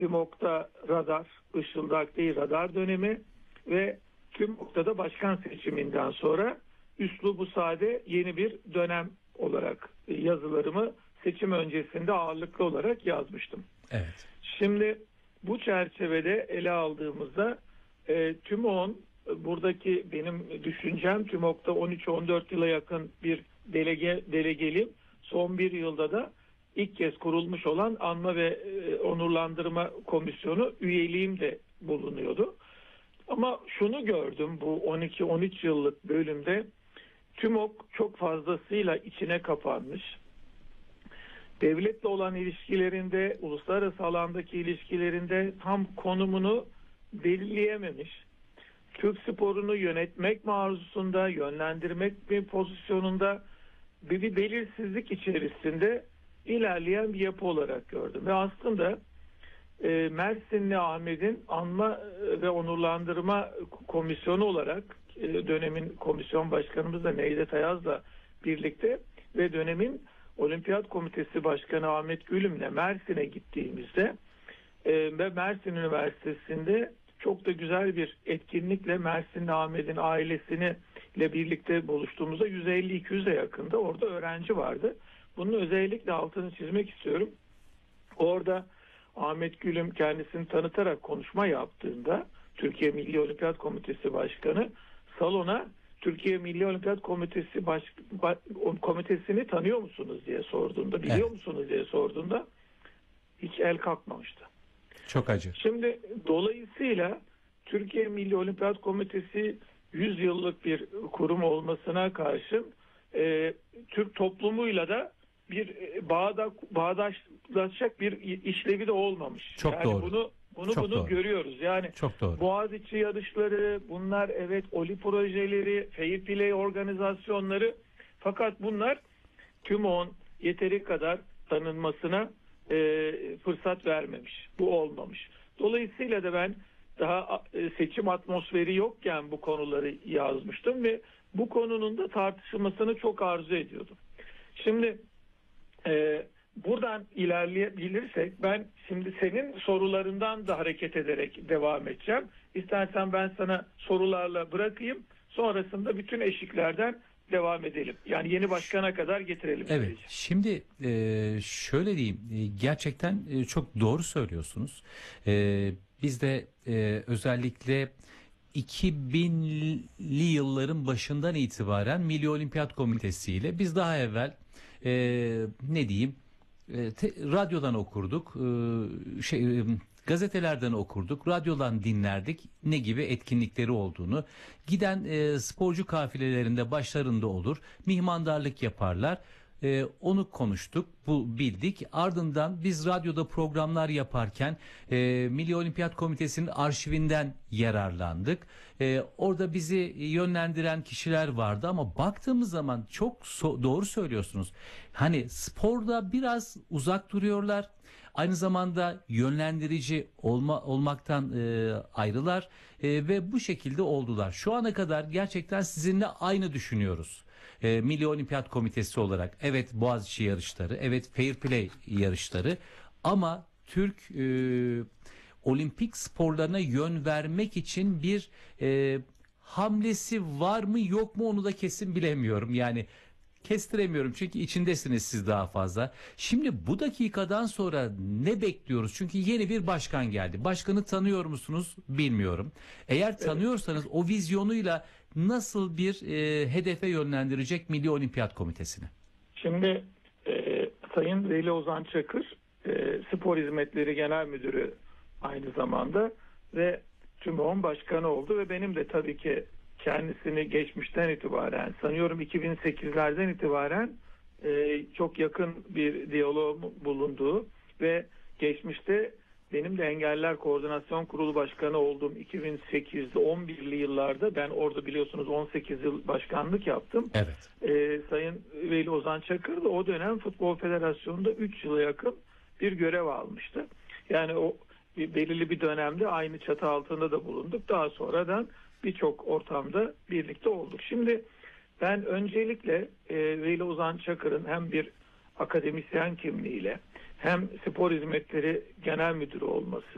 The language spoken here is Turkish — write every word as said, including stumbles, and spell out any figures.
TÜMOK'ta radar, ışıldak değil radar dönemi ve TÜMOK'ta da başkan seçiminden sonra üslubu sade yeni bir dönem olarak yazılarımı seçim öncesinde ağırlıklı olarak yazmıştım. Evet. Şimdi bu çerçevede ele aldığımızda e, TÜMOK'un buradaki benim düşüncem TÜMOK'ta on üç on dört yıla yakın bir delege delegeli, son bir yılda da ilk kez kurulmuş olan Anma ve e, Onurlandırma Komisyonu üyeliğim de bulunuyordu. Ama şunu gördüm bu on iki on üç yıllık bölümde TÜMOK çok fazlasıyla içine kapanmış. Devletle olan ilişkilerinde, uluslararası alandaki ilişkilerinde tam konumunu belirleyememiş. Türk sporunu yönetmek marzusunda, yönlendirmek bir pozisyonunda bir, bir belirsizlik içerisinde ilerleyen bir yapı olarak gördüm. Ve aslında e, Mersinli Ahmet'in Anma ve Onurlandırma Komisyonu olarak e, dönemin komisyon başkanımız da Necdet Ayaz'la birlikte ve dönemin Olimpiyat Komitesi Başkanı Ahmet Gülüm'le Mersin'e gittiğimizde e, ve Mersin Üniversitesi'nde çok da güzel bir etkinlikle Mersinli Ahmet'in ailesini ile birlikte buluştuğumuzda yüz elli iki yüze yakında orada öğrenci vardı. Bunun özellikle altını çizmek istiyorum. Orada Ahmet Gülüm kendisini tanıtarak konuşma yaptığında Türkiye Milli Olimpiyat Komitesi Başkanı salona Türkiye Milli Olimpiyat Komitesi baş, baş, komitesini tanıyor musunuz diye sorduğunda, biliyor evet. musunuz diye sorduğunda hiç el kalkmamıştı. Çok acı. Şimdi dolayısıyla Türkiye Milli Olimpiyat Komitesi yüz yıllık bir kurum olmasına karşın e, Türk toplumuyla da bir e, bağda bağdaşlaşacak bir işlevi de olmamış. Çok yani doğru. Bunu bunu Çok bunu doğru. görüyoruz. Yani çok doğru. Boğaziçi yarışları, bunlar evet oli projeleri, fair play organizasyonları, fakat bunlar TÜMOK'un yeteri kadar tanınmasına e, fırsat vermemiş. Bu olmamış. Dolayısıyla da ben daha e, seçim atmosferi yokken bu konuları yazmıştım ve bu konunun da tartışılmasını çok arzu ediyordum. Şimdi e, buradan ilerleyebilirsek ben şimdi senin sorularından da hareket ederek devam edeceğim. İstersen ben sana sorularla bırakayım. Sonrasında bütün eşiklerden devam edelim. Yani yeni başkana kadar getirelim. Evet. Süreci. Şimdi e, şöyle diyeyim. E, gerçekten e, çok doğru söylüyorsunuz. E, biz de e, özellikle iki binli yılların başından itibaren Milli Olimpiyat Komitesi ile biz daha evvel e, ne diyeyim e, te, radyodan okurduk, e, şey e, gazetelerden okurduk, radyodan dinlerdik ne gibi etkinlikleri olduğunu. Giden e, sporcu kafilelerinde başlarında olur, mihmandarlık yaparlar. Ee, onu konuştuk, bu bildik. Ardından biz radyoda programlar yaparken e, Milli Olimpiyat Komitesi'nin arşivinden yararlandık. E, orada bizi yönlendiren kişiler vardı ama baktığımız zaman çok so- doğru söylüyorsunuz. Hani sporda biraz uzak duruyorlar. Aynı zamanda yönlendirici olma, olmaktan e, ayrılar e, ve bu şekilde oldular. Şu ana kadar gerçekten sizinle aynı düşünüyoruz. E, Milli Olimpiyat Komitesi olarak evet Boğaziçi yarışları, evet Fair Play yarışları ama Türk e, olimpik sporlarına yön vermek için bir e, hamlesi var mı yok mu onu da kesin bilemiyorum. Yani kestiremiyorum çünkü içindesiniz siz daha fazla. Şimdi bu dakikadan sonra ne bekliyoruz? Çünkü yeni bir başkan geldi. Başkanı tanıyor musunuz bilmiyorum. Eğer tanıyorsanız o vizyonuyla nasıl bir e, hedefe yönlendirecek Milli Olimpiyat Komitesi'ni? Şimdi e, Sayın Veli Ozan Çakır e, Spor Hizmetleri Genel Müdürü aynı zamanda ve TÜMOK'un başkanı oldu ve benim de tabii ki kendisini geçmişten itibaren sanıyorum iki bin sekizlerden itibaren e, çok yakın bir diyalog bulunduğu ve geçmişte benim de Engelliler Koordinasyon Kurulu Başkanı olduğum iki bin sekizde on birli yıllarda ben orada biliyorsunuz on sekiz yıl başkanlık yaptım. Evet. E, Sayın Veli Ozan Çakır da o dönem Futbol Federasyonu'nda üç yıla yakın bir görev almıştı. Yani o bir, belirli bir dönemde aynı çatı altında da bulunduk. Daha sonradan birçok ortamda birlikte olduk. Şimdi ben öncelikle e, Veli Ozan Çakır'ın hem bir akademisyen kimliğiyle hem spor hizmetleri genel müdürü olması